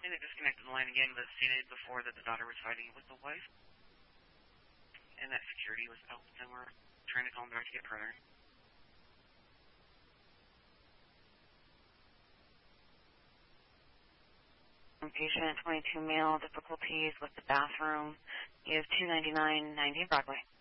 think they disconnected the line again, but stated before that the daughter was fighting with the wife, and that security was out, and we're trying to call them back to get further. Patient 22 male, difficulties with the bathroom. You have 299-90 Broadway.